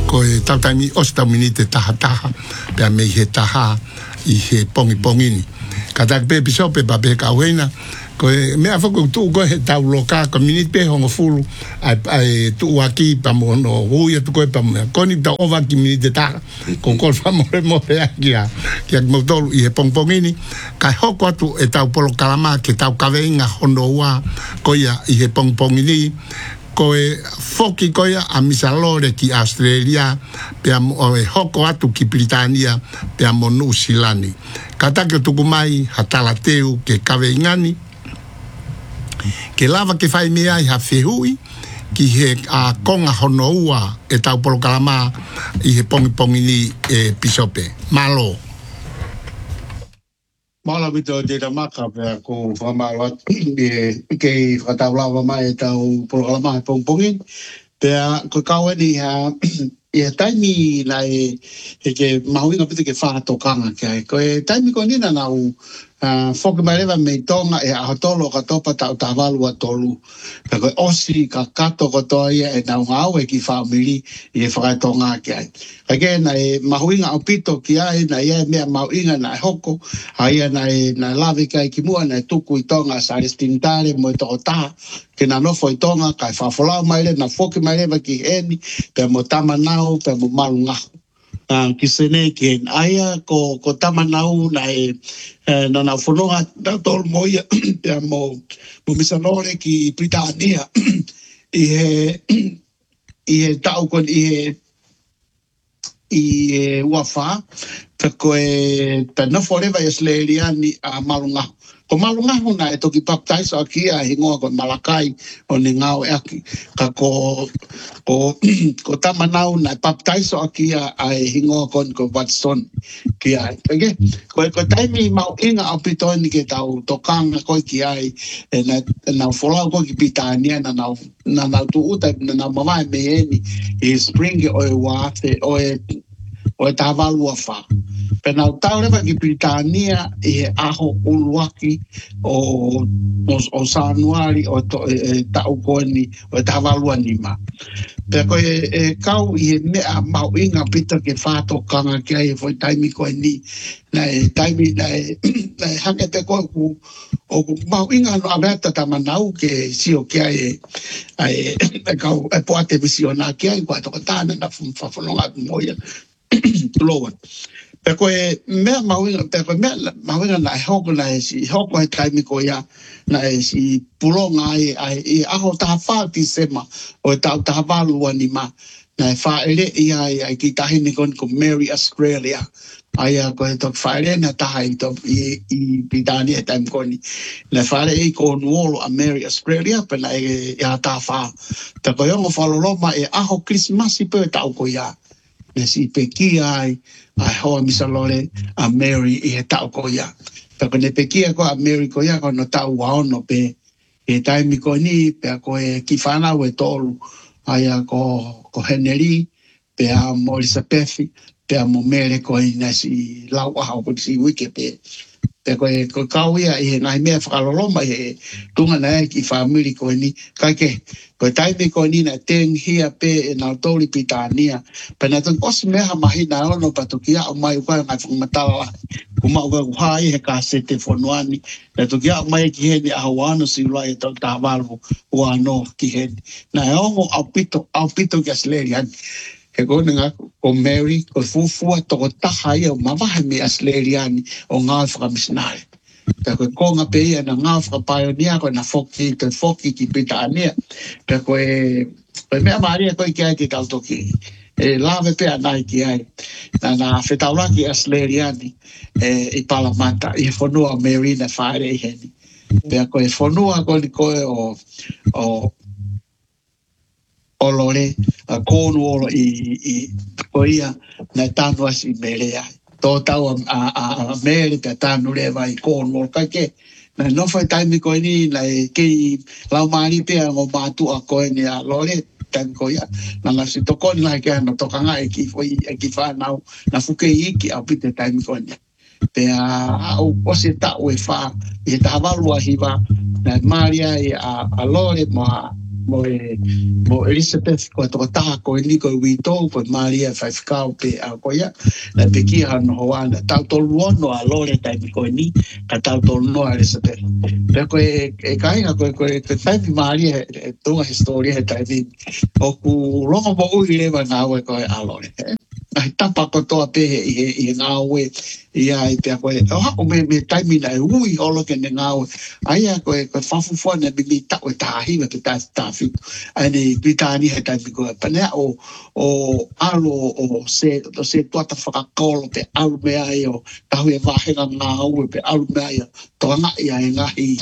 ko e tautami o sta minite taha pe me he taha I he pongi ni kata pe piso pe pa pe ka wena ko me a foko tu ko he tau loka ko minute pe hongo fulu ai tu aki pa mo no huia tu ko pa ko ni ta ova ki minute ta ko ko fa mo aki ya mo tolu I he pongi ni ka hoko tu e tau polo kalama ke tau kavenga hono wa ko ia I he pongi ni ko e foki ko ia a misalore ki Australia pe a hoko atu ki Britania pe a mo New Zealand kata ke tukumai hatala teu ke kavengani ke lava ke fai mea I ha whihui ki he a konga hono ua e tau polo kalama I he pongi ni e pisope malo Mala vito te maka pe ko whamala ke whataulawa mai tau polo kalama pongi pe ko kaweni ha e taimi lai ke mahuinga pite ke whahatokanga ke ko e taimi ko nina nau foki mai lewa me tonga e ahotolo ka topa tau tawalu a tolu pe ko osi ka kato ko toa ia e nau ngau e ki whamiri I e whakatonga ke ai again na e mahuinga o pito ki ai na ia mea mahuinga na e hoko a ia na lawe kai ki mua na e tuku I tonga sa restintare mo I toko taha ke na nofo I tonga kai whafolau mai le na foki mai lewa ki heni pe mo tamanau pe mo malungahu ki sene ke aia ko tamanau na na na whanonga na tol moia pe mo misanore ki Britania I he tau kon I he wafa pe koe pe na forever Australiani a malungahu ko malungahu na e toki baptize aki a hingoa kon Malakai o ni ngau e aki ka ko tamanau na baptize aki a hingoa kon ko Watson ki ai okay ko taimi mau inga a pito ni ke tau tokanga ko ki ai na fola ko ki Britania na tu uta na mama me ni I spring o e wa o tavalu afa pena tau leva ki Britania I aho uluaki o sanuari o tau koni o tavalu anima pe ko kau I mea mau inga pita ke whato kanga ki ai foi taimi ko ni na taimi na hake te ko o mau inga no aberta tamanau ke sio ki ai kau e poate visiona ki ai kwa toko tana na whafononga moia loa pe ko mea mawinga pe ko mea mawinga na hoko na si hoko e taimi ko ia na si pulonga ai aho taha whāti sema o tau taha walu anima na whaere ia ai ki tahini kon ko Mary Australia ai ko to whaere na taha I Britania taimi koni na whaere ko nuolo a Mary Australia pe na ia taha wha pe ko yongo whaloloma e aho Christmas I pe tau ko ia na si peki ai hoa misalore a Mary I he tau ko ia. Pako ne peki ko a Mary ko ia ko no tau waono pe e taimi ko ni pe ko e ki whanau e tolu ai ko Henry pe a mo Elizabeth pe a mo mere ko I na si lau aha ko si wike pe ko kau ia I he ngai mea whakaloloma he tunga na ki whamiri ko ni kaike ko taimi ko ni na teng hia pe na toli Britania pe na tong os mea mahi na ono patukia o mai ko ngai whakamatala kuma o hai he ka sete fonuani na tukia o mai ki he ni ahuano si loa e tau tawaru o ano ki he na ongo au pito ki aslerian he kone ngā ko Mary, ko fufua toko taha ia o mawahe me Australiani o ngā whakamisinare. Pe ko ngā pe ia na ngā whakapaionia ko na foki ki Britania. Pe mea maria ko I ki ai ki tautoki. E lawe pe anai ki ai. Na whetauraki Australiani I Palamata. I whanua Mary na whaere I heni. Pe e whanua ko ni koe o lore a Cornwall I koia na tanu asi mere ai to tau a mere te tanu le vai Cornwall ka ke na no foi taimi ko ni na ke lau mari pe ngo batu a ko ni a lore tan koia na la si to ko na ke na to kanga ki foi ki fa na fuke iki a pite taimi ko ni pe o se ta o fa e ta valu a hiva na maria a lore mo mo Elizabeth ko to ta ko ni ko wito ko Maria five ka pe a ko ya la pe ki han ho ana ta to luono a lore ta ko ni ka ta to no Elizabeth pe ko e kai ko ta Maria to a historia ta di o ku rongo bo u le ba na ko a lore ai tapa ko to pe i nga we ia i te ko o me taimi na ui o lo ke nga ai ko fa fu na bi ta o ta hi me ta fi ani Britani he taimi ko pa ne o alo o se to ta fa ko lo pe alo me ai o ta hu e va he nga o pe alo me ai to nga ia nga hi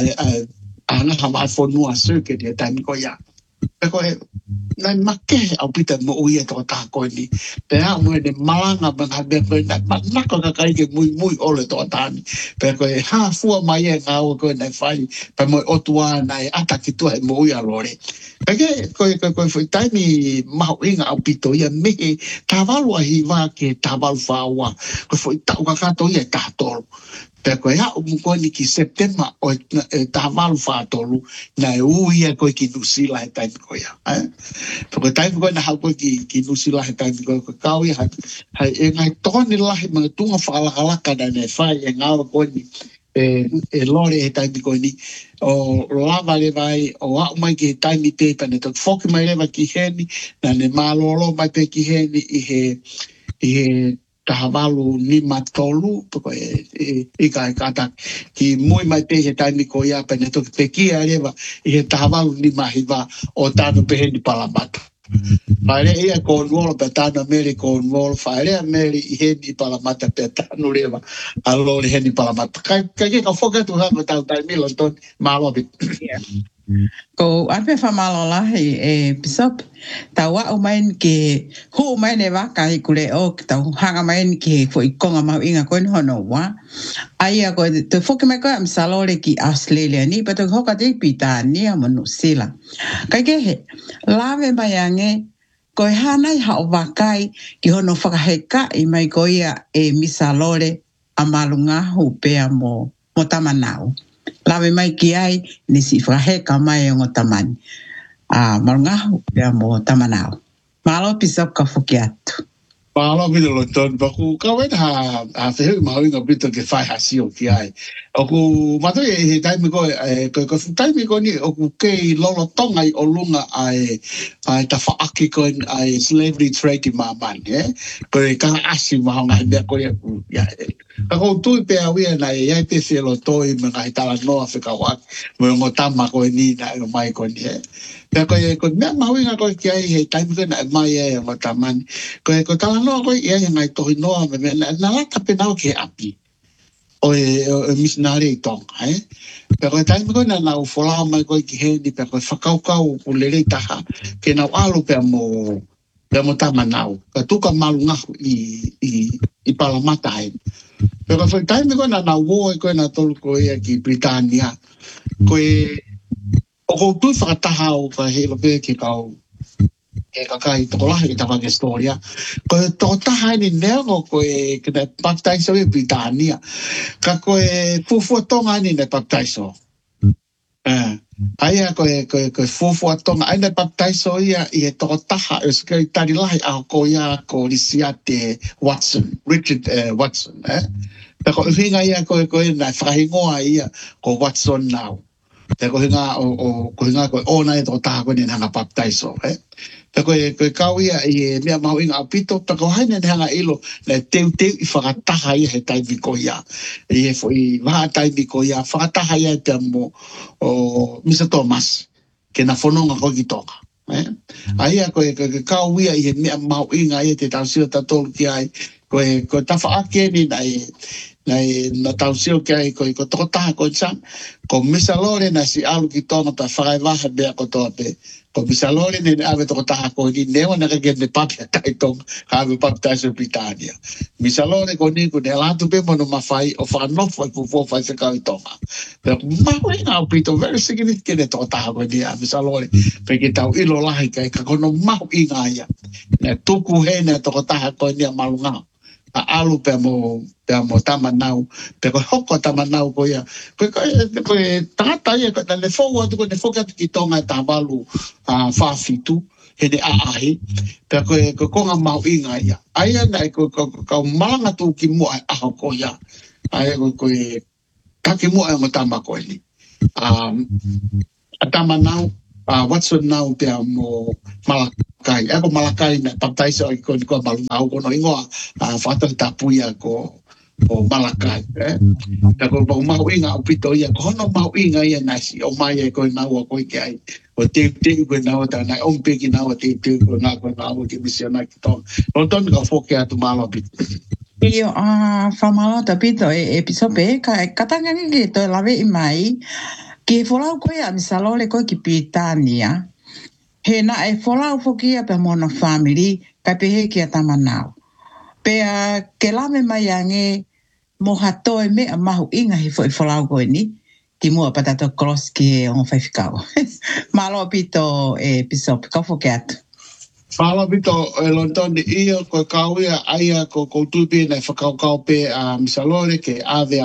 ana ha ma fo no a circuit he taimi ko ya ko na make au pita mo uia to ta ko ni pe a mo de malanga ba ha be ko na ko ka kai ke muy ole to ta ni pe ko ha fu mai e nga o ko na fai pe mo o tua na ata ki tu mo uia lore pe ke ko foi tai mi ma inga au pito ia me ta valu hi va ke ta valu fa wa ko foi ta ka to ia ta to pe ko ya o mo ni ki september o ta valu fa tolu na uia ko ki tu sila ta ko ya porque tai ko na hau ki no sila tai ko kau ia hai e ngai toni lahi mga tunga whakalaka na ne whai e ngāwa ko ni e lore e tai ko ni o lava le vai o au mai ki tai mi te pane to foki mai lewa ki heni na ne malolo mai pe ki heni i he tahavalu ni matolu porque e kai kata ki muy mai pe he tai mi ko ia pane to pe ki lewa i he tahavalu ni mahiva o tano pe heni palamata Fare ia Cornwall pe tano meri Cornwall fare meri i heni palamata pe tano lewa alo le heni palamata kai ka foka tu ha ta ta milo ton malo bit ko arpe fa malo la e pisop ta wa o main ke hu main e va kai kule o ta hanga main ke foi konga ma inga ko no wa ai ko te foka me ko am salole ki Australia ni pero hoka de Britania manu sila kai ke he lave mayange ko hana ha o vakai ki hono whakaheka i mai ko ia e misalore a malunga hu pea mo tamanau. Lawe mai ki ai ni si whakaheka mai o tamani. A malunga hu pea mo tamanau. Malo pisop ka whuki atu. Malo pito lo ton baku kawen ha fehu mahuinga pito ke whai hasi o ki ai. Oku mato e he taimi ko taimi ko ni oku kei lolo tonga i o lunga ai ta whaaki ko ai slavery trade i maman ko e ka asi mahonga i mea ko ia ako tui pe awia na e te se lo toi me ngai tala noa whika wak mo ngotama ko ni na mai ko ni pe ko mea mahuinga ko ki ai he taimi ko na mai e ngotaman ko tala noa ko ia ngai tohi noa me na lata pe nao ke api o missionary tong pero tai mo na na fola mai ko ki he di pero whakaukau o lere taha ke na alu pe mo tamanau ka tuka malunga i palamata ai pero tai mo na wo ko na tol ko ki Britania ko o ko tu whakataha o ka he lope ki kau e kakai tokola i taka historia ko to taha ni neo ko e que baptaiso e Britania ka ko e fufu tonga ni ne baptaiso ai ko fufu tonga ai ne baptaiso ia i to taha e ska tari lai a ko ia ko lisiate Richard Watson ko hinga ia ko na frahingoa ia ko Watson now ko hinga ko ona e to taha ko ni na baptaiso ko kau ia i mea mahuinga apito tako haina hanga ilo le teu i whakataha ia he taimi ko ia i fo i waha taimi ko ia whakataha ia te mo o Mr. Thomas ke na whanonga ko ki toka aia ko kau ia i he mea mahuinga ia te tausio tatolu ki ai ko tawha ake ni na tausio ki ai ko tokotaha ko chan ko misalore na si alu ki tonga ta whakai waha bea ko toa pe ko misalore ne ave to taha ko ni newa na ke ne papia tai tong ave papia so Britania misalore ko ni ko ne latu pe mo no mafai o fa no foi fo fa se ka tonga pero ma ko na pito very significant to taha ko ni misalore pe ke tau ilo lahi kai ka kono ma inga ia ne tuku he ne to taha ko ni malunga alu pe mo tamanau pe ko hoko tamanau ko ia ko tata ia ko le fogo ko le foga ki tonga tabalu fa fitu he de ahi pe ko nga mau inga ia ai na ko malanga tu ki mo a ko ia ai ko ka ki mo mo tamako ni tamanau Watson now pe mo Malakai ako Malakai na patay sa ko malungaw ko no ingo fatan tapuya ko Malakai ako ba mauinga upito ya ko no mauinga ya nasi o maya ko na ko kai o te ko na ta na ompe ki na te ko na ko ki misiona ki to o ton ko foke atu malo bit Io famalo tapito episope katanga ki to lave mai ke folau koe a misalole koe ki Pitania. He na e folau foki a pe mono family ka pehe ki a tamanau. Pe ke lame mai ange mo hatoe me a mahu inga he fo i folau koe ni. Ki mua patato cross ki on whaifikau. Malo pito pisop, ka foki atu. Fala bito lontoni ia ko kauia aia ko tupi na whakaukau pe a misalole ke ave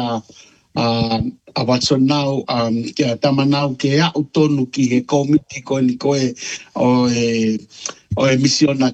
a Watson now ke tamanau ke a utonu ki he komiti ko ni koe o misiona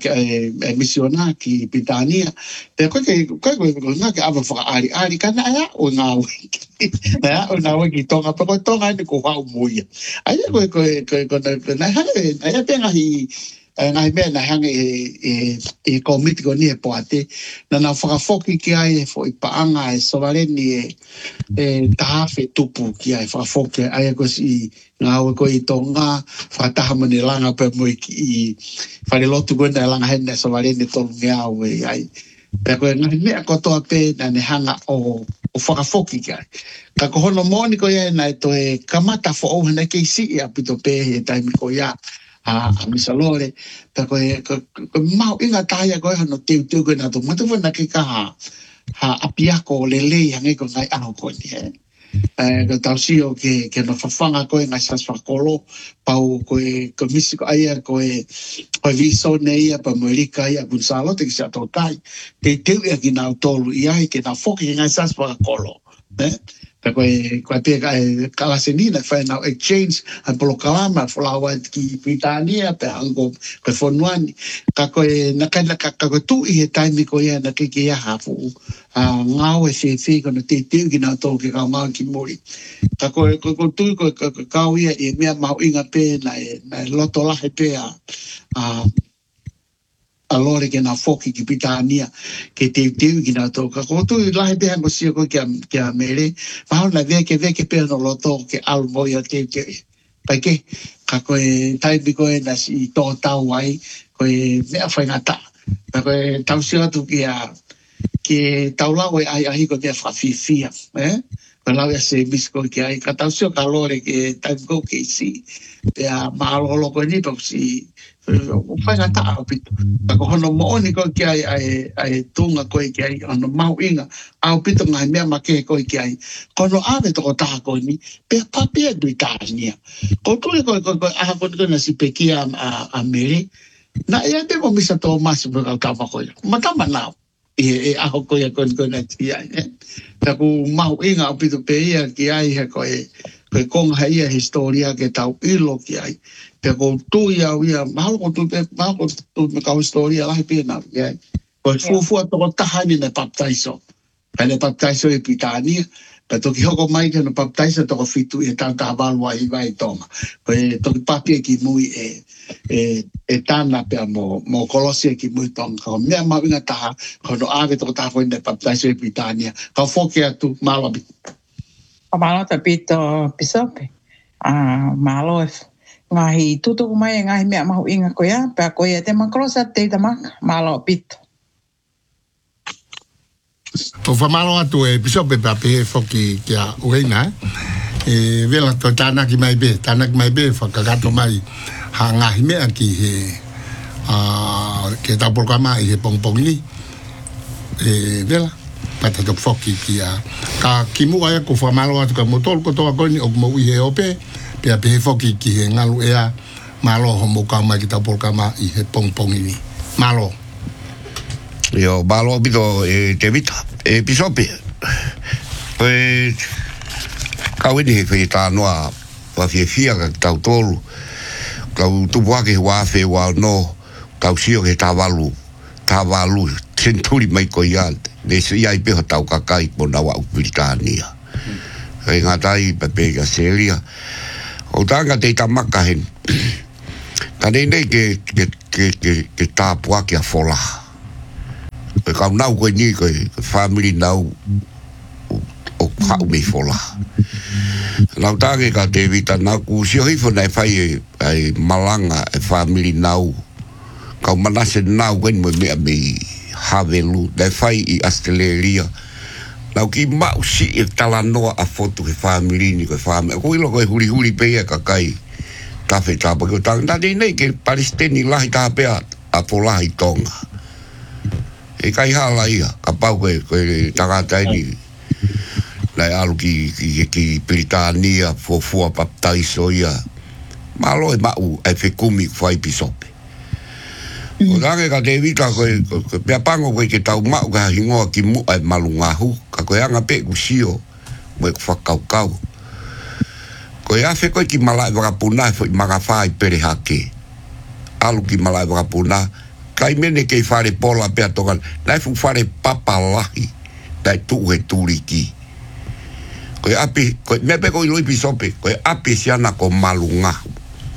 ki Pitania te ko na ke ava fa ari kana ya o nga na o na ki tonga pa ko tonga ni ko ha umuia ai ko na ha tenga hi ngai me na hanga komiti ko ni e poate na whakafoki ki ai fo i paanga sovareni tahafe tupu ki ai whakafoki ai ko si ngau ko i tonga whataha mani langa pe mo i whare lotu ko na langa hene sovareni tolu ngeau ai pe ko ngai me ko toa pe na ne hanga o whakafoki ki ai ka ko hono moni ko ia na to kamata fo o hana ke si ia pito pe he taimi ko ia a misalore ta ko mau inga taia ko no teu ko na to matu na ke ka ha apia ko lele yang ko ngai ano ko ni ko tausio ke no fafanga ko ngai sas fakolo pau ko misi ko ai ko viso nei pa amerika ia bunsalo te sa to tai te teu ia ki na tolu ia ke na foki ngai sas fakolo Ko te kala senina fa na exchange a polokalama flawa ki Pitania pe ango ko fonuani ka ko na ka tu i taimi ko ia na ke ia hafu ngau se ko te ki na to ke ka ma ki mori ka ko tu ko ka ia e me mau inga pe na loto la pe a lore ke na foki ki Pitania ke te ki na to ka ko tu la he hango si ko ke mere pa na ve ke pe no loto ke al moya te pa ke ka ko tai bi ko na si to tau ai ko me fa na ta ko tau si tu ke tau la ai ko te fa fi ko la se bis ko ke ai ka tau si ka lore ke tai ko ke si te a malo lo ko ni to si fai na ta pito ko hono mo ni ko ki ai tunga ko ki ai ono mau inga au pito ngai me ma ke ko ki ai ko no ave to ta ko ni pe papia do Itania ko tu ko a ko na si pe ki a meri na ia te mo misa to mas ko ka ko mata mana a ko ya ko na ti ai ta ko mau inga au pito pe ia ki ai ko kong haia historia ke tau ilo ki ai pe ko tu ia mahalo ko tu me ka historia la pe na ya ko fu to tahani na baptizo pane baptizo e Pitania pe to ki hoko mai ke no baptizo to fitu e ta valua i vai toma ko to papi ki mui e tana pe mo kolosia ki mui tong ko me ma vinga ta ko no ave to ta fo ne baptizo e Pitania ka foke atu malabi Malo tapito pisope. Malo ngahi tutu kumai ngahi mea mahu inga ko ya pa ko ya te makrosa te tamak malo pito. O fa malo atu pisope pa pe foki kia uena vela to tana ki mai be fa kagato mai ha ngahi mea ki he ke ta programa i he pong ni vela pata to foki kia ka kimu ai ko fa malo atu ka motor ko to ko ni o mo i he ope pe pe foki ki he ngalu ea malo ho mo ka mai ki ta programa i he pong ni malo Yo, malo bito te vita. Pisope. Kawini he whi tā noa wa fia ka tau tolu. Kau tupua ke wā whi wā no. Kau sio ke tā walu. Tā walu. Tenturi mai ko iante. Ne se iai peho tau kakai po na wa Britania. Kai ngā tai pepe ka seria. O tanga te tamaka hen. Ka nei ke tāpua ki a whola. Koe kau nau koe ni koe family nau o kau me whola. Nau tāke ka te vita nau ku sio hifo nei whai ai malanga e family nau. Kau manase nau koe ni mea me havelu. Nei whai i Australia. Nau ki mau si e tala noa a fotu ke family ni koe family. Koe ilo koe huri pea kakai. Tawhi tāpa koe tanga. Nei ke Palestini lahi tāpea a polahi tonga. E kai hala ia, ka pau koe tagata ni lai alu ki Britania, fua baptaiso ia. Malo e mau e whekumi whai pisope. O range ka te vita koe pia pango koe ke tau mau ka hingoa ki mua e malungahu, ka koe anga pe kusio, moe whakaukau. Koe awhe koe ki malai wakapuna e fwoi magawhai pere hake. Alu ki malai wakapuna, kai mene kei whare pola pia tokan, nai fu whare papalahi, nai tuu he tūriki. Koe api, koe mepe koe lui pisope, koe api siana ko malungahu.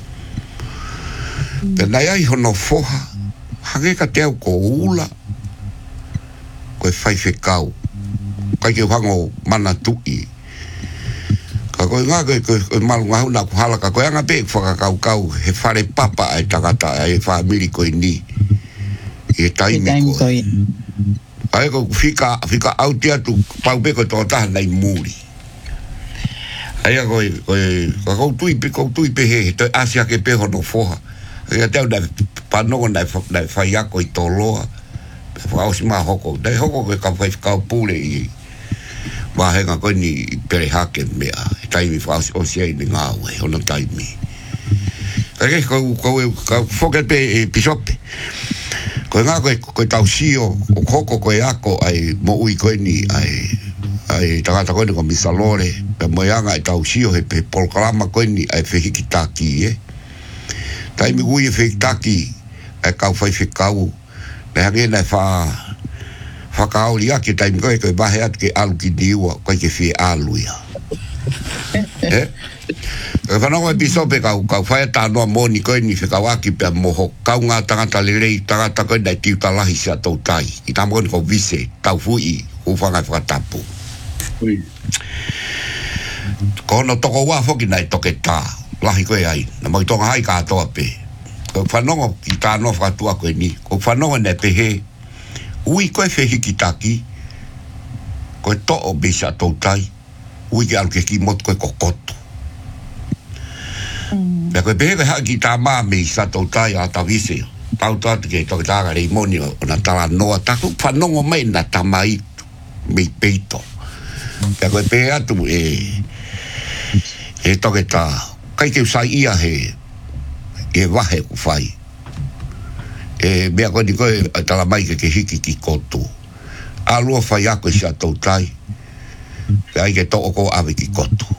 Pe nai ai hono foha, hake ka teo ko ula, koe whai whekau, kai ke wango mana tui. Ka koe ngā koe malungahu na kuhalaka, koe anga pe whakakau he whare papa ai tagata, ai whamiri koe ni. E taimi koe. Ai ko fika au tia tu pau pe ko tota nei muri. Ai ko tui pe he to asia ke pe hono foha. Ai te da pano na fai ako I toloa. Fa o sima hoko. Dai hoko ke ka fai ka pule I. Wa he ka ko ni pere hake me a. Taimi fa o sia ni nga we hono taimi. Ai ko foka pe pisope. Koe ngā koe tau sio o koko koe ako ai mo ui koe ni ai tagata koe ni ko misalore pe moianga ai tau sio he pe polkalama koe ni ai whehiki taki taimi ui e whehiki taki ai kau whai whekau ne hange nei whakaoli ake taimi koe mahe atu ke alu ki niua koe ke whi aluia whanongo e pisope kau whaia tānoa mōni koe ni whekawaki pia moho kau ngā tangata lerei tangata koe nei tiu talahi sia tau tai I tā mōni ko vise tau fui uwhangai whakatapu ko no toko wā whoki nei toke tā lahi koe ai na mai tonga hai kātoa pe ko whanongo I tānoa whakatua koe ni ko whanongo nei pehe ui koe whehiki taki koe to'o bisa tau tai ui ke alu ke ki motu koe kokotu Pea koe pehe koe haki tā mā me I satou tai a tawise. Tau tatu ke toke tāga rei moni o na tala noa. Taku whanongo mai na tamai mei peito. Pea koe pehe atu toke tā. Kai te usai ia he wahe ku whai. Mea koe ni koe tala mai ke hiki ki kotu. Alua whai ako I satou tai. Pea ai ke toko ko awe ki kotu.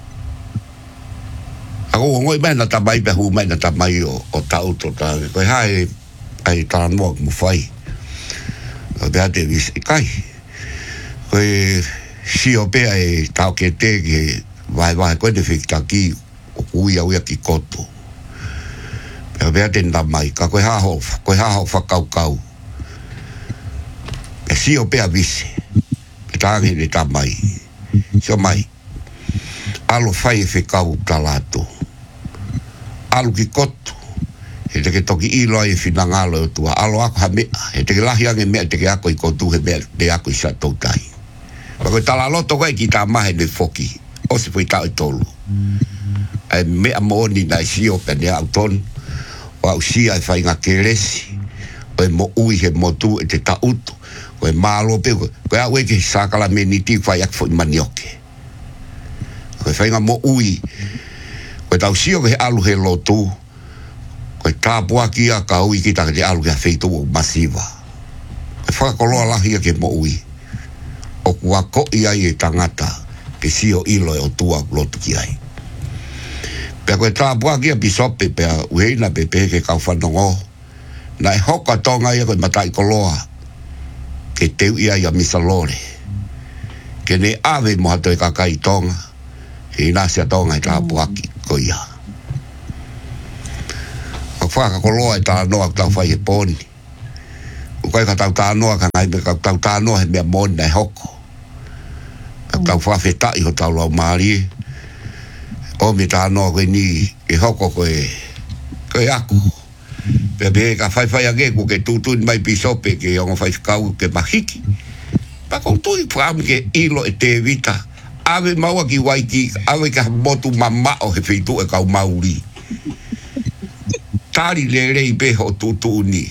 Ako ngoi mai na tamai pe hu mai na tamai o tau to ta ko hai ai ta no mo fai o be ate vis kai ko si o pe ai ta ke te ke vai ko de fikta ki o ia ki koto pe be ate na mai ka ko ha ho fa kau e si o pe a vis ta ke de tamai so mai alo fai fe kau talato alu ki kotu he te ke toki ilo ai whinangalo o tua alo ako ha mea he te ke lahi ange mea te ke ako I kotu he mea te ako I satou tai pa koe tala loto koe ki tā mahe ne foki o se pui tau I tolu ai mea mooni na I sio pe ne au ton o au sia I whai ngā keresi o e mo ui he motu e te tautu o e mālo pe koe au e ke sākala me ni ti whai ak fo I manioke o e whai ngā mo ui Koe tau sio ke he alu he lotu. Koe tāpua kia ka ui ki taka te alu ke a wheito o masiva. Koe whakakoloa lahi ke mo ui. O kua ko ia i tangata ke sio ilo e o tua lotu ki ai. Pea koe tāpua kia bisope pea uheina pe pe ke kau whanongo. Na e hoka tonga ia koe matai koloa ke teu ia i a misalore. Ke ne ave mo hato e kakai tonga ke inasia tonga e tāpua ki ko ia. O whakakoloa e tā noa tau whai e poni. Ukai ka tau tā noa ka ngai me ka tau tā noa he mea moni na e hoko. Ka tau whawheta i ho tau lau maari. O me tā noa koe ni e hoko koe aku. Pea pe ka whai age ko ke tūtuni mai pisope ke ongo whai kau ke mahiki. Pa kou tui whaam ke ilo e te vita. Awe maua ki waiki, awe ka motu mamao he whitu e kau mauri. Tari le rei pe ho tūtuni.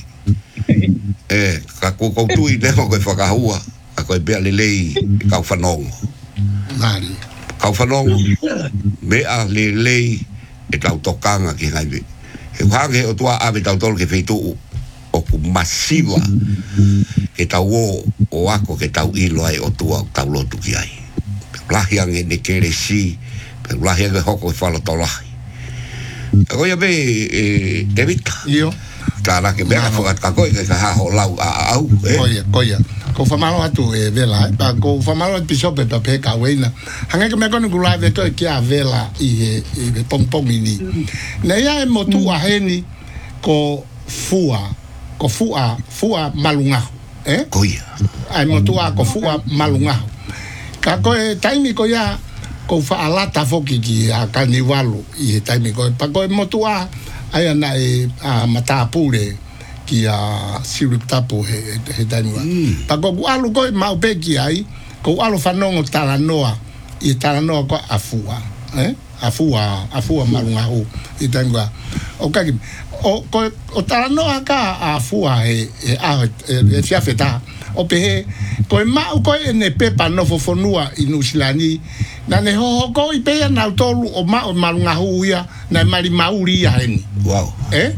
Ka kou tui neho koe whakahua. Ka koe bea le lei kau whanongo. Mari. Kau whanongo. Mea le lei e tau tokanga ki ngai me. He whange o tua awe tau tolu ke whitu o ku masiwa. Ke tau o ako ke tau ilo ai o tua tau lotu ki ai. Lahiange ne kere si. Lahiange hoko e whala tolahi. Koia be te vita. Io. Tāra ke mea whakat ka koe ka haho lau a au. Koia. Ko whamalo atu e vela. Ko whamalo atu pisope pa pe ka weina. Hanga ke mea kone kulai ve koe kia vela i he pongpongi ni. Nei ai mo tu aheni ko fua. Ko fua malungahu. Koia. Ai mo tu a ko fua malungahu. Ka koe taimi ko ia ko whaalata foki ki a kaniwalu i he taimi koe. Pa koe mo tu a ai ana e matapure ki a siriptapu he taimiwa. Pa ko alu koe maupe ki ai, ko alu whanongo talanoa, i talanoa ko afua. Afua marungahu i taimiwa. O kaki, o talanoa ka afua he fiafeta. O pehe, koe mau koe ne pepa no fofonua i Nusilani, na ne hoho ko i peia na tolu o mao marungahu ia, na mari mauri ia heni. Wow.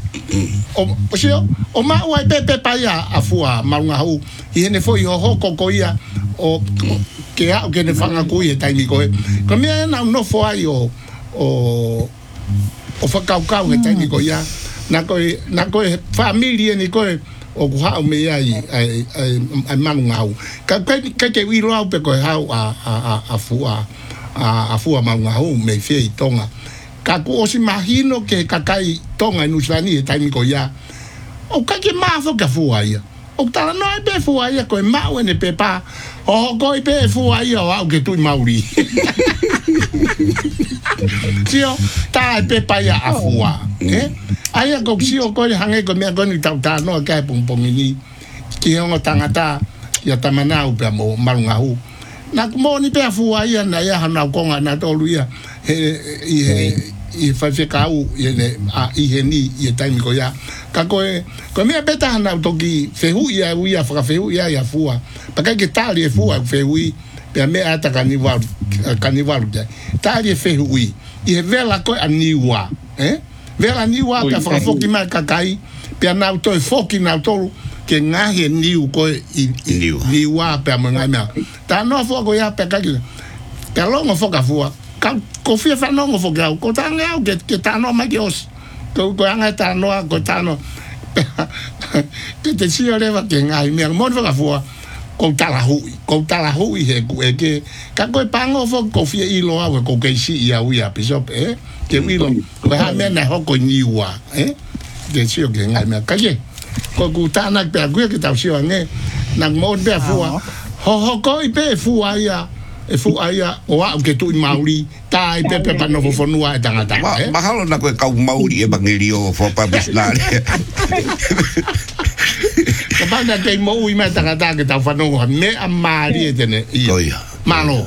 O mao ai pepa ia afua marungahu, i hene fo i hoho ko ia, o ke hao ke ne whanga kui e taimi koe. Ko mea na unofo ai o whakaukau e taimi koe ia, na koe familie ni koe, o ku hao me ai manungau. Ka ke wiro au pe koe hao a fua manungau me fie i tonga. Ka ku osi mahino ke kakai tonga i Nusilani e taimi ko ia. O ka ke mafo ka fua ia. O tala no e pe fua ia koe mau ene pe pa. O koe pe fua ia o au ke tui mauri. Sio, ta e pe pa ia a fua. Aia ko sio ko hange ko mea koni tau tā noa kai pongpongi ni ki hongo tangata ia tamanau pe mo marungahu na mo ni pe afua ia na ia hanau konga na tolu ia i whaiwhekau i he ni i taimi ko ia ka koe mea peta hanau toki whehu ia uia whakawhehu ia ia fua pakai ke tāri e fua whehu i pe mea ata kaniwaru tāri e whehu i he vela koe a niwa Vela niwa ka whakafoki mai kakai, pia nau toi foki nau tolu, ke ngahe niu koe niwa pia mga mea. Ta noa fua ko ia pia kaki, pia longo foka fua, ko fia whanongo foki au, ko tange au ke tanoa mai ki osi, ko angai tanoa, ko tanoa, ke te sio rewa ke ngahe mea, moni foka fua, ko talahui he ke, ka koe pango foki ko fia ilo au, ko keisi ia uia pisop, ke wilo ko ha me na hoko niwa ke sio ke ngai me ka ye ko ku ta na pe ku ke ta sio nge na mo be fua ho ko i pe fua ia o wa ke tu mauri ta i pe pa no fonua e tangata ma halo na ko kau mauri e bangelio fo pa bisnare ka banda te mo i me tangata ke ta fano me amari e tene ia malo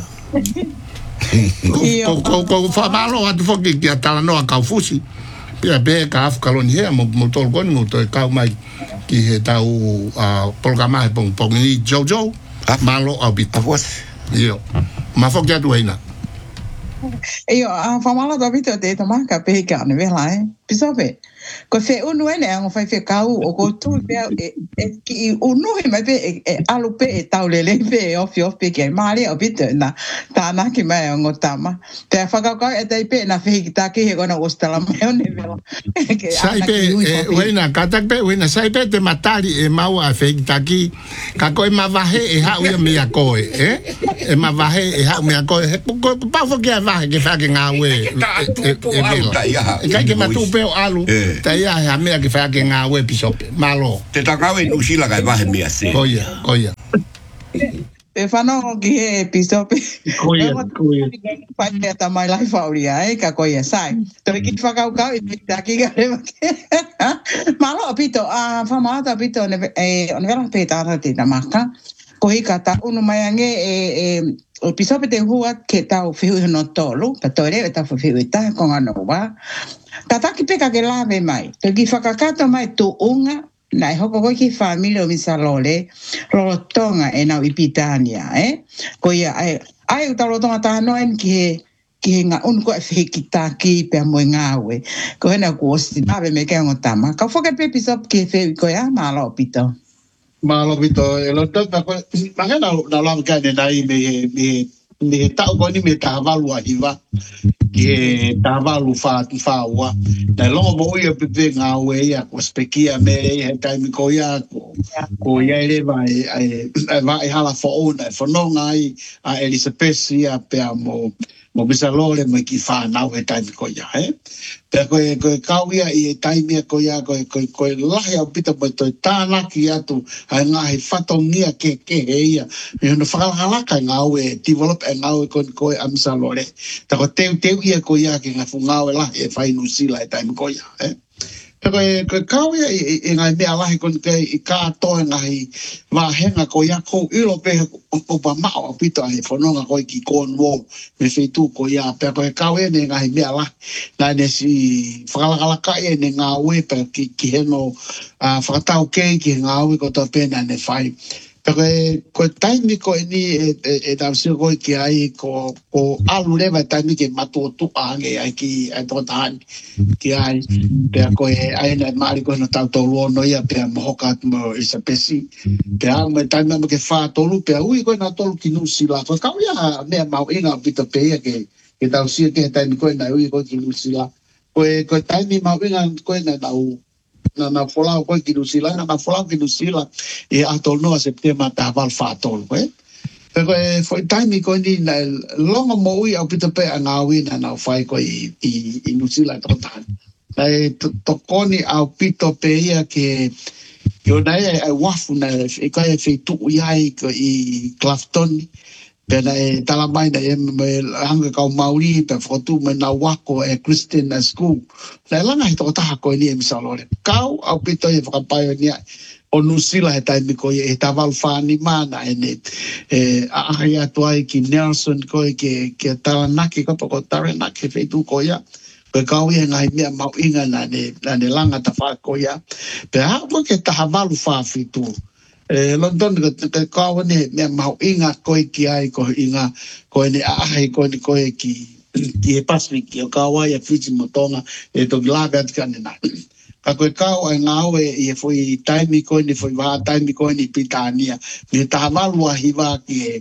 ko famalo atu foki ki atala noa kau fusi pia be ka afu kaloni hea mo tolu koni mo toi kau mai ki he tau programa he pong ni Jojo malo au bita iyo ma foki atu heina iyo famalo to bita te tamaka pe ka ne vela pisope. Ko fe unu ene ang fai fe kau o ko tu pe ki unu he mai pe alu pe tau lele pe ofi ke mari o bit na ta na ki mai ngo tama. Te fa ka e tai pe na fe ki ta ki he kona ostala mai ne velo. Sai pe wena katak pe wena sai pe te matari e mau a fe ki ta ki ka ko ma vahe e ha u me a ko e ma vahe e ha me a ko ko pa fo ki a vahe ke fa ke nga we e ke ma tu pe alu tai a mea ki whea ke ngā we pisope, malo. Te takawe nusila kai wahe mea se. Koia. E whanau ki he pisope. Koia. Pai mea ta mai lai whauria, ka koia sai. Toi ki whakaukau i te taki ka rewa ke. Malo pito, whamata pito, one vera pe tāra te tamaka. Ko hika ta unu mai ange o pisope te hua ke tau whihu no tolu, pa toire e tau whihu i tahe konga no wa. Ka taki peka ke lawe mai. Te ki whakakato mai tu unga, nai hoko koi ki whamile o misalole, rolotonga e nau i Pitania, Ko ia, ai utalotonga tānoen ki he ngā unu koe whiki tāki pia moe ngāwe. Ko hena ku osti nawe me kia ngotama. Ka whaka pe pisop ki he whiu koe a mālo pito. Malo pito, e lo tō tako, mange na lau kane nai me he tau koni me tāwalu a hiwa, ki he tāwalu whāua. Nei longo mo ia pepe ngā ue ia, ko spekia me he taimi ko ia, ko ia ere vai hala whaona, whanonga ai a Elizabeth ia pia mo bisa lore mo ki whanau he taimi ko ia, Pea koe kauia i e taimia ko ia, koe lahi au pita mo toi tānaki atu, ai ngā he whatongia ke he ia. Me hono whakalaka ngā ue, develop e ngā ue koe amisa lore. Ta ko teu ia ko ia ke ngā fu ngā ue lahi e whainu sila e taimi ko ia, Koe kauia i ngai mea lahi kon ke i kātoe ngai wāhenga ko ia kou ilo pe o pa mao a pito ai whanonga koe ki Cornwall me whaitu ko ia. Pea koe kauia ne ngai mea lahi nai ne si whakalakalaka e ne ngā ue pe ki heno whakatau kei ki ngā ue ko tō pēna ne whai. Koe taimi ko ni e tau sio koe ki ai ko alu lewa taimi ke matua tuange ai ki ai tō tahani ki ai. Pea koe ai nei maari koe no tau tolu ono ia pea mohoka atu mo isa pesi. Pea au me taimi amo ke wha tolu pea ui koe na tolu ki nusila. Koe kau ia mea mau inga pita pea ke tau sio ke taimi koe na ui koe ki nusila. Koe taimi mau inga koe na nau na folau koe ki nusila, na folau ki nusila e atol noa septema ta wal whatol, Koe foi taimi koe ni na longa mo ui au pita pe a ngā ui na nau whai koe i nusila tōtani. Nei tokoni au pito pe ia ke o nei ai wafu na e koe e whaitu iai ko i Claftoni. Pena e talamai na e me hanga kau Mauri pe whotu me na wako e Christian School. Nei langa he toko taha koe ni e misalore. Kau au pito e whakapaio ni o nusila he taimi koe e tawal whani mana e ne ahai atu ai ki Nelson koe ke taranaki kopa ko taranaki whaitu koe ia. Koe kau ia ngai mea mau inga na ne langa ta wha koe ia. Pe hao koe ke taha walu whawhitu. London ke kau ne me mau inga koe ki ai ko inga koe ne ahai koe ki he Pacific ki o kau ai a Fiji Motonga e to laga tkane na ka koe kau ai ngau e foi taimi koe ni foi wa taimi koe ni Pitania me tavalu a hiva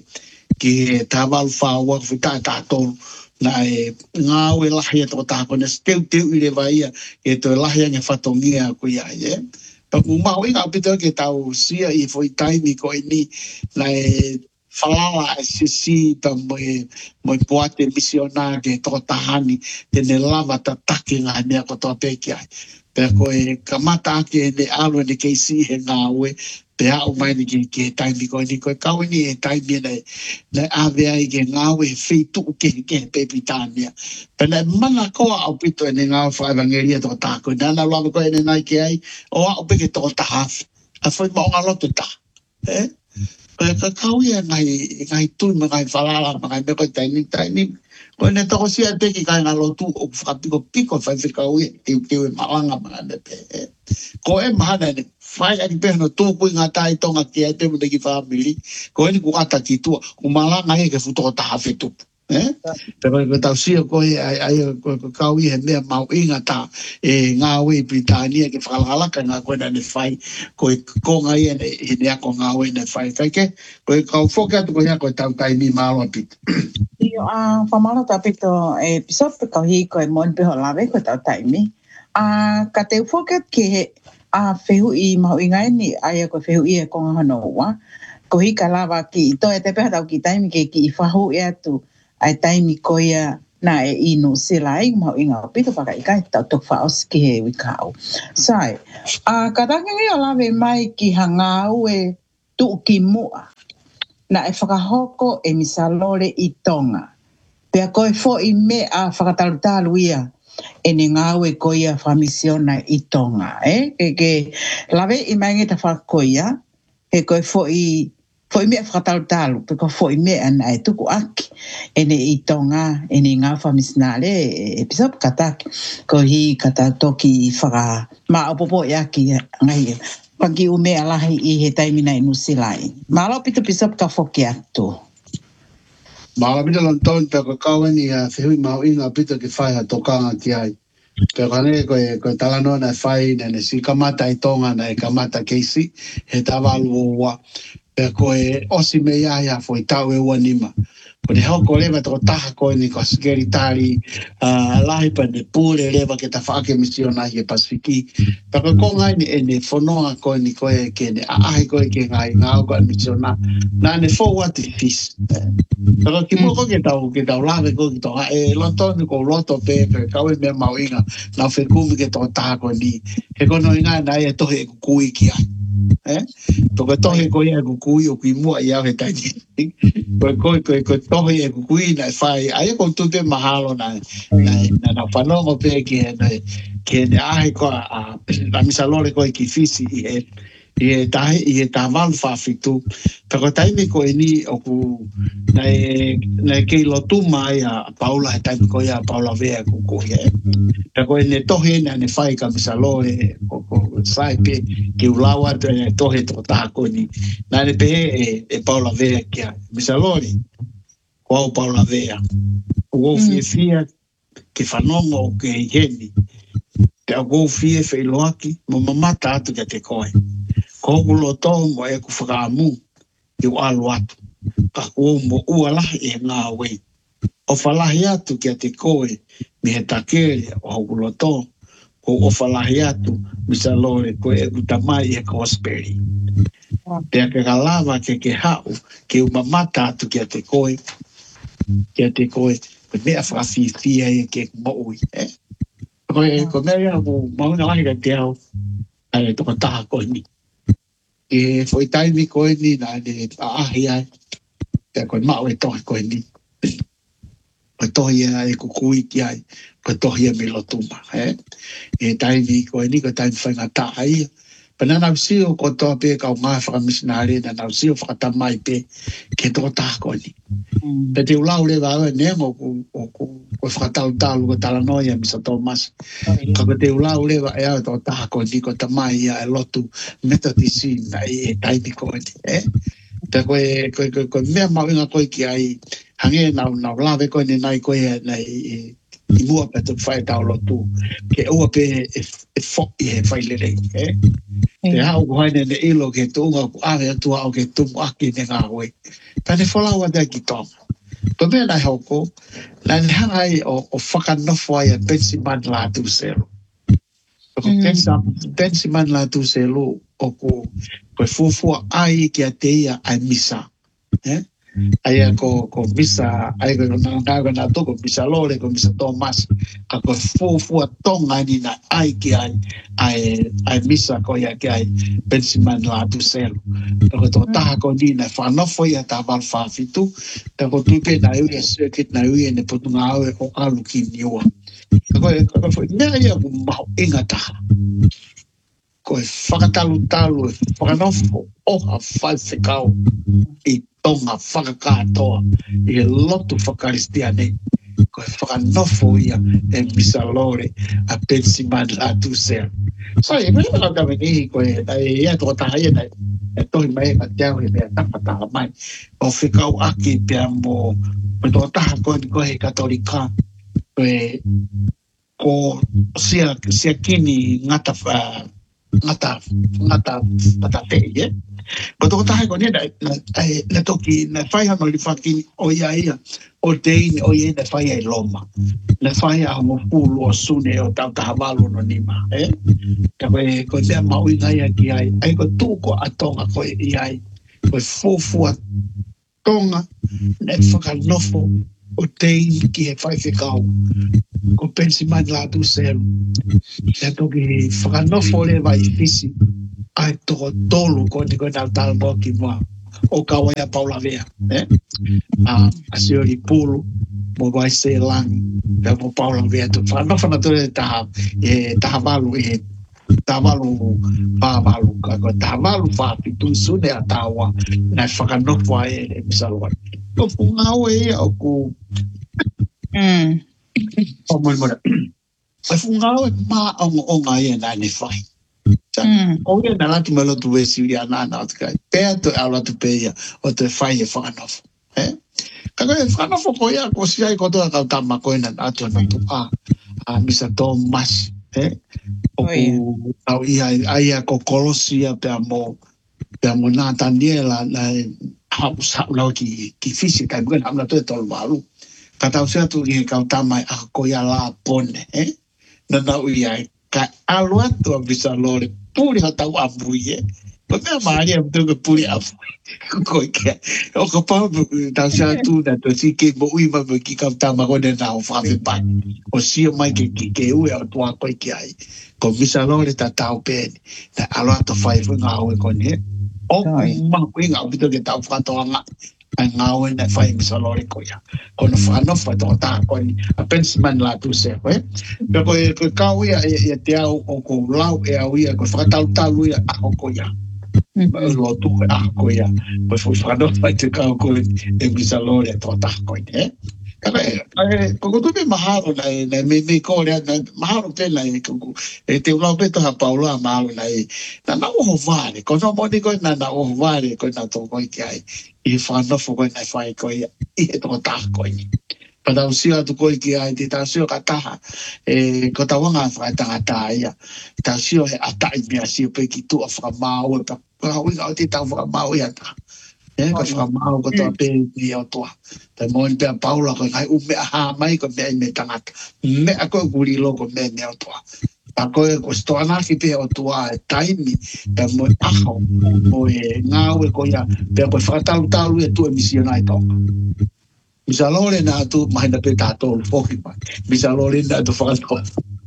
ki tavalu fa wa fita ta to na e ngau e lahi to ta ko ne teu i le vai e to lahi nga fatongia ko ia Paku mau inga pito ke tau sia i foi taimi ko ni na e whalala e sisi pa moe poate misiona ke toko tahani te ne lava ta take ngā mea ko toa peki ai. Pea ko e kamata ake ne alo ne keisi he ngā ue pe au mai ni ke taimi ko ni ko kau ni e taimi na ave ai ke ngā ue whitu ke Pepitania. Pena mana koa au pito e ne ngā whaevangeria toko tāko. Nana lama koe ne nai ke ai o au peke toko tahafi. A whai maonga loto ta. Ka kau ia ngai tui ma ngai whalala ma ngai meko taini. Koe ne toko sia teki kai ngā lotu o whakapiko piko whai whikau ia tiu e malanga ma ngai pe. Ko e mahana ne whai ani peha no tōpui ngā tai tonga ki ai te mune ki whamili. Ko e ni ku ata ki tua. Ku malanga e ke futoko taha whetupu. Pero ko tau sia ko ai ko kau I he mea mau inga ta ngā ue Britania ke whakalaka ngā koe na ne whai ko konga I he nea ko ngā ue ne whai ke ko kau whoka tu ko hea ko tau kai mi malo apit Io whamalo tapito Bishop kau hi ko mon peho lawe ko tau taimi ka te whoka ke he whehu I mau inga ni ai ko whehu I konga hano wa ko hi ka lawa ki to te peha tau ki taimi ke ki whahu tu ai taimi koia na inu sila I mau inga pito paka ikai tau tok whaos ki he wikau. Sai, ka takangi o lawe mai ki hanga ue tu ki mua na whakahoko misalore I tonga. Pea koe fo I me whakatalutalu ia ne ngā ue koia whamisiona I tonga. Ke lawe I mai ngeta whakakoia he koe fo I mea whakatalutalu, peko fo I mea na tuku aki, ne I tonga, ne ngā whamisnare, Bishop kataki, ko hi kata toki whaka maaopopo I aki ngai, pangi u mea lahi I he taimina I nusilai. Malo pito Bishop ka whoki atu. Malo pito lantoni peko kaweni whihui mau inga pito ki whai ha tokanga ki ai. Peko ne koe talanona whai ne si kamata I tonga na kamata keisi, he tawalu o Pea koe osi me ia foi tau ua nima. Ko ne hoko lewa toko taha koe ni ko sikeri tari lahi pa ne pūre lewa ke ta whaake misiona hi e Pasifiki. Pea koe kongai ni ne whonoa koe ni koe ke ne aahi koe ke ngai ngāo koe misiona. Nā ne fō wati fis. Pea koe ki mua koe ke tau lawe koe ki tau lontoni ko loto pe kaue mea mau inga. Nā whekumi ke toko taha koe ni. He kono inga na ia tohe e kukui ki ai. Toko tohe koe e kukui o kui mua I au he taini. Koe tohe e kukui na whai. Aia ko tute mahalo na whanongo pe ke ne ahe koa a misalore koe ki fisi I he tāwalu whawhitu. Tako taimi koe ni o ku na kei lotu mai a Paula he taimi koe a Paula Vea kukuhi Tako ne tohe na ne whai ka misalore o sai pe ki ulawa tohe toko taha koe ni. Na ne pe e Paula Vea kia misalore ko au Paula Vea. O fia ke whanongo o ke heni. Te au fie whailoaki mo mamata atu kia te koe. Ko kulo tō mo e ku whakaamu I o alu atu. Ka kua mo ualahi e ngā wei. O whalahi atu kia te koe mi he takere o kulo tō. Ko o whalahi atu misa lore koe e kutamai e kosperi. Pea ke kalawa ke hau ke umamata atu kia te koe. Kia te koe. Ko mea whakawhiwhia e ke moui. Ko mea ku maunga lahi ka te au. Ai toko taha koe ni. E foi taimi koe ni na ne ahi ai. Pea koe mao e tohi koe ni. Koe tohi e kukui ki ai. Koe tohi e milotuma. E taimi koe ni, koe taimi whainga taha ia. Pa na nau sio ko toa pe kau ngā whakamisinare, na nau sio whakatamai pe ke toa taha koe ni. Pe te ulau le wāwe nengo koe whakatalu ko talanoia misa Thomas. Ka te ulau le wa e au toa taha koe ni ko tamai ia e lotu metodisi na e taimi koe ni. Pe koe mea mawinga koe ki ai hange nau lawe koe ni nai koe nei I mua pe te whae tau lotu. Ke ua pe e whoki he whailere. Te hau kuhaine ne ilo ke tuunga ku awe atua au ke tumu aki ne ngā hoe. Pa ne whalaua te ki tonga. Ko mea nai hauko, na ne hangai o whakanofo ai a Bensiman la tu selo. Ko Bensiman la tu selo o koe fuafua ai ki a te ia ai misa. Aia ko misa, ai ko na toko misa lore, ko misa Thomas, ka ko fuafua tonga ni na ai ki ai misa ko ia ki ai Bensiman la tu selo. Ko to taha ko ni na whanofo ia ta wal whawhitu, ta ko tupe na ui a circuit na ui ne potunga aue o alu ki niua. Ko foi mea ia ku maho inga taha. Ko e whakatalu, whakanofo oha whaiwhekau I tonga whakakatoa I he lotu whakaristia nei. ko whakanofo ia e misalore a pensi madla tu ser. So e mai ka ka veni ko e ia to ta ia dai e to mai ka te e me ta pata mai o fikau aki pe mo to ta ko he katolika ko sia kini ngata patate ye ko to ta ko ne na toki na fai ha no li faki o ia o tein o ia na fai ai loma na fai a mo pulu o sune o ta malu no nima ka ko te mau i ngai ki ai ko tu ko atonga ko i ai ko fufu atonga na whakanofo o tein ki e fai whikau ko pensi mai la tu selu na toki whakanofo le vai fisi ai toko tolu ko ni ko na tal mo ki mo o kawaya Paula Vea a siori pulu mo vai se lang da mo Paula Vea tu whanofo na tole tahavalu pavalu ko tahavalu whapi tu sune a tawa na whakanofo e misalwa ko pungau e o ku o mo fungau e ma o ngai na ni fai o ia na lati malo tu esi ia na kai pe to ala tu pe o te fai e whanofo ka ko whanofo ko ia ko sia ko to ka tama ko na atu na tu a misa Thomas o au ia ko kolosia pe amo na Daniela na hausa na ki fisika ko na na to malu ka tau sia tu ki ka tama a ko ia la pone na ia ka alua tu bisa lore puri hata abuye ko me maria tu ko puri afu ko ke o ko pa ta sa tu na to si ke bo i ma ki ka ta ma ko de na o fa pa o si o mai ke u e to ko ke ai ko bisa lore ta ta o pe ta alua to fa fu nga o ko ne o ma ko nga o ke ta fa to nga ngau na fai misalore ko ya ko no fa no fa to ta ko a pensman la tu se ko ko ka wi ya te au ko lau e au ya ko fa tal ya ko ya lo tu ko ya ko fa no fa te ka ko e misalore to ta ko ne ko tu me mahalo na me ko le na mahalo pe la ko e te lau pe to ha Paula mahalo na o vale ko no mo ko na o vale ko na to ko ai i whanofo koe nei whai koe i he toko taha koe ni. Pata usio atu koe ki ai te tausio ka taha ko ta wanga whai tangata ia. Tausio he atai mea sio pe ki tua whakamau e pa hawinga o te tau whakamau i ata. Ko whakamau ko toa pe ni o toa. Te moen pia Paula koe kai ume aha mai ko mea i me tangata. Mea koe kuri loko mea ni o toa. A koe ko stoanaki pe o tua e taimi pe mo aho mo e ngau e koia pe po whakatalu e tu e misionai tonga. Misalore na tu mahina pe tātou foki pa. Misalore na tu whakatalu.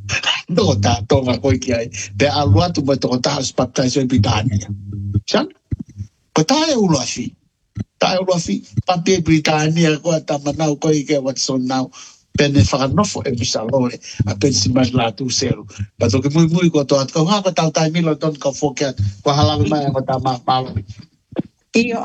No tātonga koe ki ai. Pe alua tu mo toko tahas baptaiso e Britania. San? Ko tae ulafi. Tae ulafi. Pate Britania koe tamanau koe ke Watson now. Pene whakanofo e misalore a pensi mas la tu seru. Pato ke mui ko toat ka hanga tau tai milo ton ka fokiat ko halawi mai ko ta ma palo. Iyo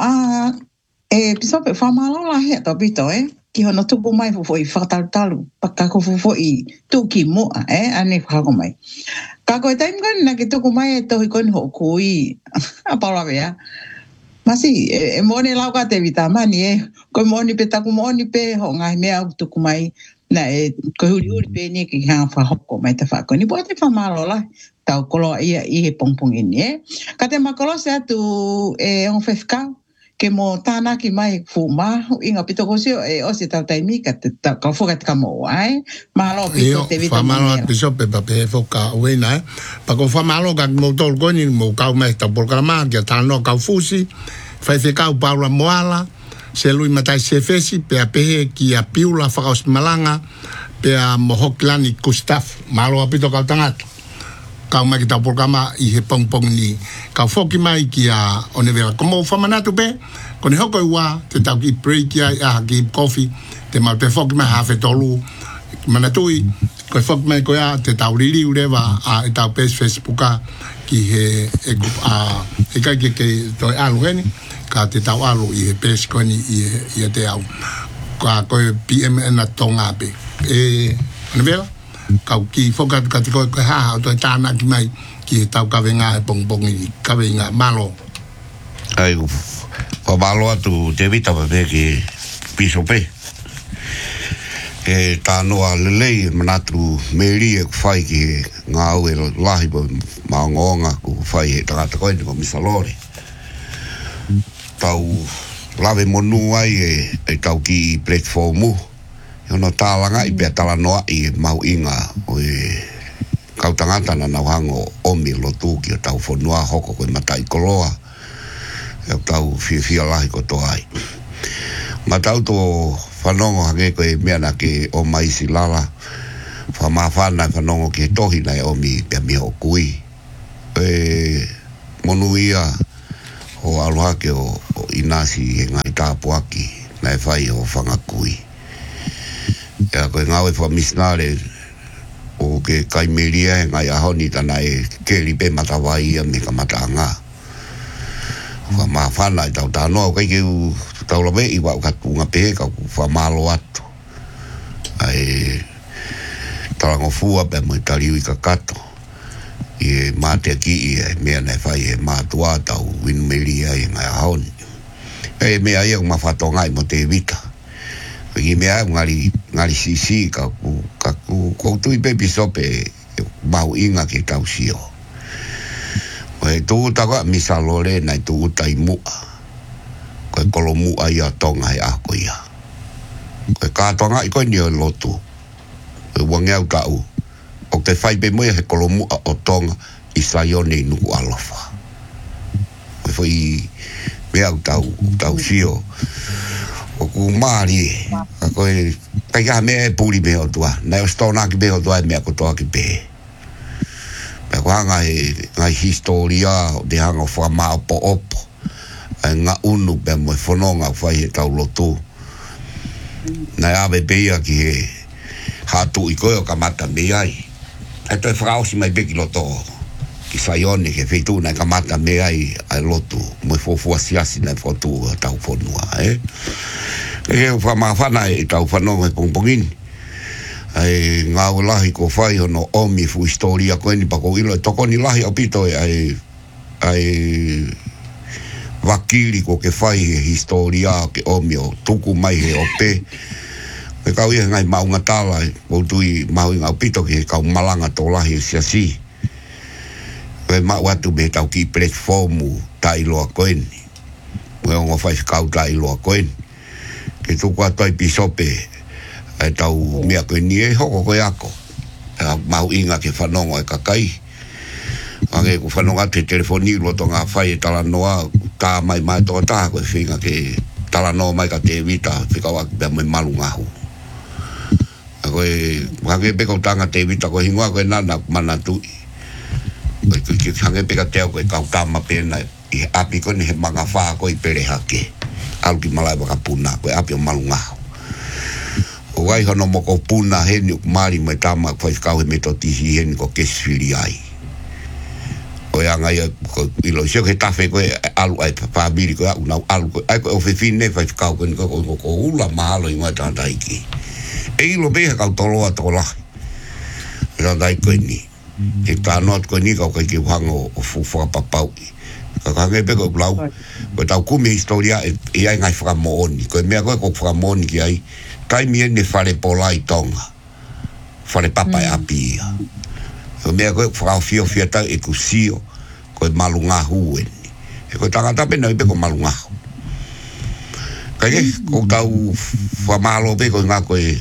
piso pe whamalo la he to pito ki hono tupu mai fufo i whakatalu paka ko fufo i tuki mua ane whako mai. Ka koe taim kani na ke tuku mai e tohi koni ho kui a pala vea. Masi e mone lau ka te vitamani ko moni pe taku moni pe ho ngai mea tuku mai na ko huri pe ni ki hanga whahoko mai te whako. Ni bua te whamalo la tau kolo ia i he pongpong ini Ka te makolo se atu on whewhikau ke mo tāna ki mai fu mahu inga pito kosio o se tau taimi ka te ka whuka te kamo mahalo pito te vitamani. Whamalo piso pe pape whuka uena pa ko whamalo ka mo tol koni mo kau mai tau porkama kia tāno kau fusi whewhikau Paula Moala se lui matai se fesi pe a pehe ki a piula whakaos malanga pe a mohoklani Gustaf malo apito kau tangata kau mai ki tau porkama i he pongpong ni kau whoki mai ki a onevera komo whamanatu pe kone hoko ua te tau ki break ia a ki coffee te mau te whoki mai hawhe tolu manatui koe whoki mai koe a te tau riri urewa a e tau page Facebooka ki he kai ke toi alu heni ka te tau alu i he pēs koni i te au. ka ko PMN na tonga be ne vela ka ki foka ka ko ha to tana ki mai ki tau ka venga pong i ka venga malo ai fa malo tu te vita be ki piso pe ta no le manatu meri e fai ki nga o lahi bo maonga ku fai e ta ko ni ko misalore tau lave monu ai e tau ki platformu yo no talanga i pe tala noa i mau inga o kau tangata na nauhango omi lotu ki o tau fonua hoko koe matai koloa e tau fia lahi ko to ai matau to whanongo hange koe mea na ke o maisi lala whamawhana whanongo ke tohi na e omi pia mi ho kui monu ia o aloha ke o inasi e ngai tāpuaki na e whai o whangakui ea koe ngawe whamisnare o ke kaimeria e ngai ahoni tana e keri pe matawai ia me ka matanga whamawhana e tau tānoa o kai ke u tau lawe i wau katunga pe ka whamalo atu ai tarango fua pe mo tariu i ka kato i mate ki i mea nei whai e mātua tau winmeria i ngai ahoni e mea ia mawhatonga i mo te vita i mea ngari sisi ka koutu i pepi sope mau inga ki tau sio e tu utaka misalore nai tu utai mua koe kolo mua ia tonga e ako ia koe kātonga i koe ni o lotu e wangeau tau o te whai pe moia he kolo mua o tonga i saione i nuku alofa koe whai mea tau sio o ku maari a koe kai ka mea e puri mea o tua na o stona ki mea o tua e mea kotoa ki pe mea ko hanga ngai historia o te hanga o whamao po opo e nga unu pe mo e whanonga whai he tau lotu na e awe peia ki he hatu i koe o kamata mea ai e toi whakausi mai beki loto ki saione ke whaitu na kamata mea ai ai lotu mo e fofua siasi na whotu tau whanua e whamawhana e tau whanonga e pongpongini ai ngā o lahi ko whai hono omi fu historia koe ni pako ilo e toko ni lahi au pito ai wakili ko ke whai he historia ke omi o tuku mai he ope e kau ia ngai maunga tala o tui mau inga au pito ke kau malanga to lahi siasi e mau atu me tau ki platformu tai loa koe ni e ongo whai kau tai loa koe ni ke tuku atoi pisope e tau mea koe ni e hoko koe ako mau inga ke whanongo e kakai ange ku whanonga te telefoni loto ngā whai e tala noa tā mai toa tā koe whinga ke tala noa mai ka te vita whikawa ki bea mai malu ngahu koe hange peko tanga te vita koe hingoa koe nana mana tui koe hange peka teo koe kau tāma pēna i api koe ni he manga whaa koe pere hake alu ki malai waka puna koe api o malu ngahu o wai hono moko puna heni mari mai tama koe whakau he me to tihi heni ko keswiri ai o ia ngai ilo sio ke tafe koe alu ai pabiri koe au nau alu koe ai koe o whewhine whakau koe ko ula mahalo i ngai tanda iki e ilo beha kau toloa to lahi tanda i koe ni e tānoat koe ni kau kai ki wango o whakapapau kakange pe ko blau ko tau kumi historia e ai ngai whakamooni koe mea koe ko whakamooni ki ai kai mie ne whare polai tonga whare papa e api ia o mea koe whakawhio whiatau e kusio koe malunga hueni e koe tangata pena i pe ko malunga hu kai ko tau whamalo pe koe ngā koe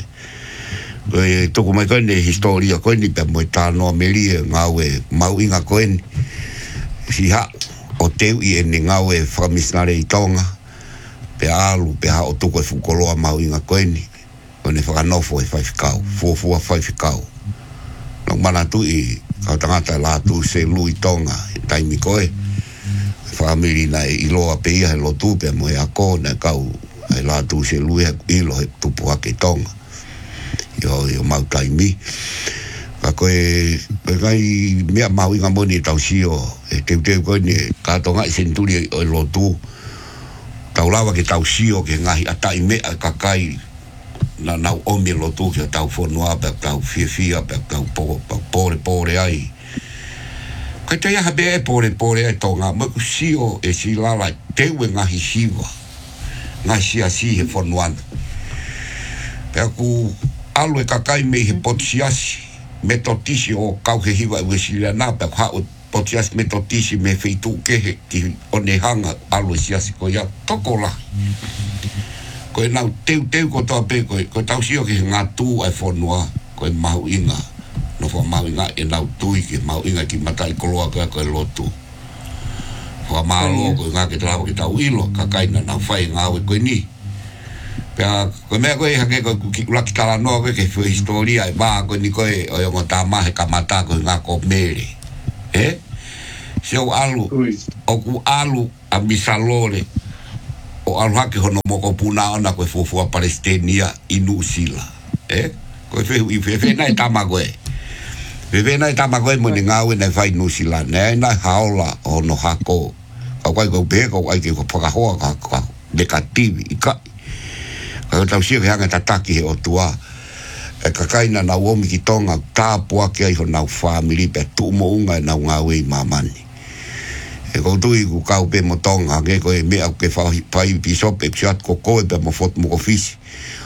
tuku mai koe ne historia koe ni pe moe tānoa meria ngā ue mau inga koe ni si ha o teu i ene ngā ue whakamisnare i tonga pe alu pe ha o tuku e whukoloa mau inga koe ni o ne whakanofo e whaifikau fuafua whaifikau no mana tu i kau tangata la tu se lui tonga e taimi koe whakamiri na e iloa pe ia he lotu pe mo e ako na kau e la tu se lui he ilo he tupu hake tonga yo mau taimi ka koe kai mea mau inga moni tau sio e teu koe ni katonga i senturi o lotu tau lawa ke tau sio ke ngahi atai mea kakai na nau omi lo tu ke tau fonua pe tau fia pe tau pore ai ka te ia be pore ai tonga mo sio e si lala te we nga hisiwa nga si he fonua pe ku alu e kakai me he potsiasi metotisi o kau he hiwa we si na pe ha potsiasi metotisi me feitu ke he ki one hanga alu siasi ko ya tokola ko na teu ko to pe ko tau sio ki nga tu ai fonua ko mau inga no fo mau inga e na tu ki mau inga ki matai koloa ko lotu fo malo ko nga ke trao ki tau ilo ka kaina na fai nga ko ni pe ko me ko ha ke ko ki la ki tala no ke fo historia e ba ko ni ko o yo ta ma he ka mata ko nga ko mere sio alu o ku alu a misalole o alhaki hono moko puna ona ko fofua Palestina inusila ko fe na tamagoe mo ni ngawe na fai nusila na haola ono hako ko be ko ai ko paka ho ka negativi ka tau sia hanga tataki he o tua ka kaina na womi ki tonga tapua ki ai hona family pe tu mo unga na ngawe mamani e ko tui ku kau pe motonga ke ko e mea ke fai pisop e psiat ko ko pe mo fot mo ofisi